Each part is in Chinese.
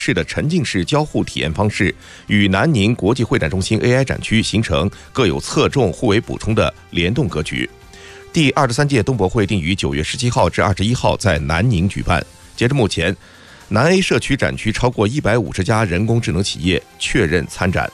式的沉浸式交互体验方式，与南宁国际会展中心 AI 展区形成各有侧重、互为补充的联动格局。第23届东博会定于9月17号至21号在南宁举办。截至目前，南 A 社区展区超过150家人工智能企业确认参展。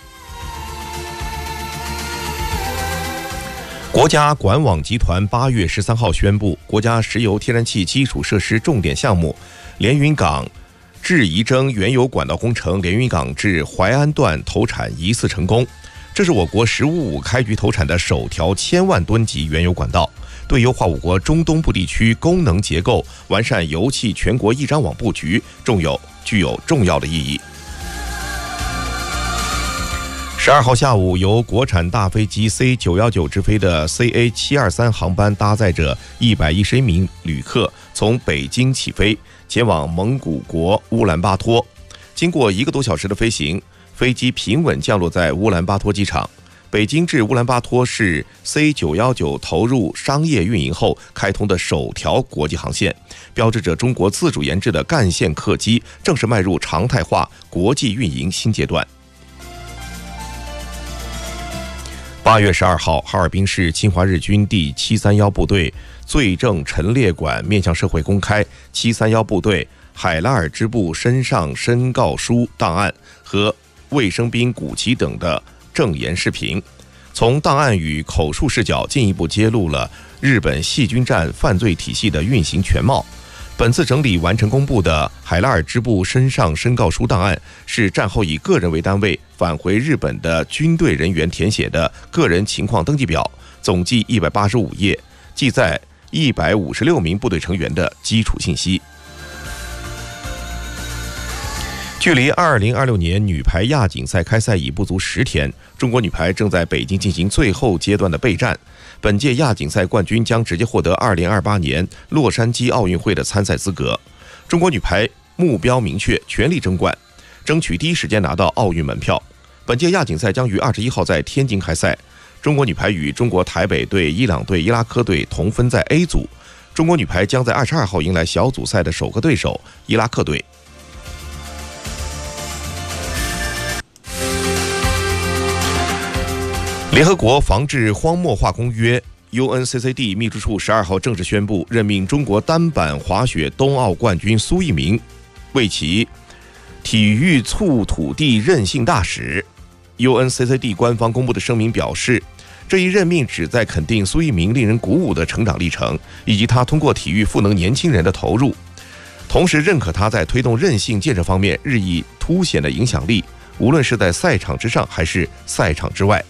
国家管网集团8月13号宣布，国家石油天然气基础设施重点项目连云港至仪征原油管道工程连云港至淮安段投产疑似成功，这是我国“十五五”开局投产的首条1000万吨级原油管道，对优化我国中东部地区功能结构、完善油气全国一张网布局具有重要的意义。12号下午，由国产大飞机 C919 直飞的 CA723 航班搭载着111名旅客从北京起飞，前往蒙古国乌兰巴托。经过1个多小时的飞行，飞机平稳降落在乌兰巴托机场。北京至乌兰巴托是 C919 投入商业运营后开通的首条国际航线，标志着中国自主研制的干线客机正式迈入常态化国际运营新阶段。8月12号，哈尔滨市侵华日军第731部队罪证陈列馆面向社会公开731部队海拉尔支部身上申告书档案和卫生兵古旗等的证言视频，从档案与口述视角进一步揭露了日本细菌战犯罪体系的运行全貌。本次整理完成公布的海拉尔支部身上申告书档案，是战后以个人为单位返回日本的军队人员填写的个人情况登记表，总计185页，记载156名部队成员的基础信息。距离2026年女排亚锦赛开赛已不足10天，中国女排正在北京进行最后阶段的备战。本届亚锦赛冠军将直接获得2028年洛杉矶奥运会的参赛资格。中国女排目标明确，全力争冠，争取第一时间拿到奥运门票。本届亚锦赛将于21号在天津开赛。中国女排与中国台北队、伊朗队、伊拉克队同分在 A 组。中国女排将在22号迎来小组赛的首个对手伊拉克队。联合国防治荒漠化公约 UNCCD 秘书处12号正式宣布，任命中国单板滑雪冬奥冠军苏翊鸣为其体育促土地韧性大使。UNCCD 官方公布的声明表示，这一任命旨在肯定苏翊鸣令人鼓舞的成长历程，以及他通过体育赋能年轻人的投入，同时认可他在推动韧性建设方面日益凸显的影响力，无论是在赛场之上还是赛场之外。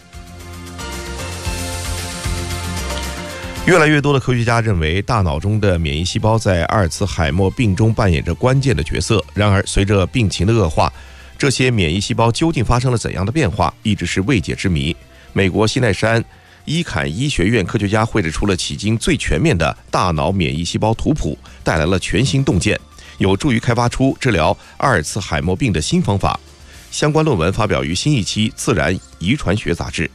越来越多的科学家认为，大脑中的免疫细胞在阿尔茨海默病中扮演着关键的角色。然而，随着病情的恶化，这些免疫细胞究竟发生了怎样的变化，一直是未解之谜。美国西奈山伊坎医学院科学家绘制出了迄今最全面的大脑免疫细胞图谱，带来了全新洞见，有助于开发出治疗阿尔茨海默病的新方法。相关论文发表于新一期《自然遗传学》杂志。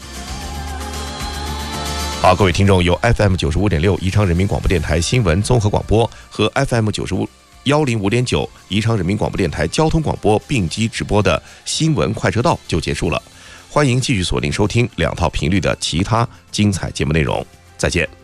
好，各位听众，由 FM95.6 宜昌人民广播电台新闻综合广播和 FM105.9 宜昌人民广播电台交通广播并机直播的新闻快车道就结束了。欢迎继续锁定收听2套频率的其他精彩节目内容。再见。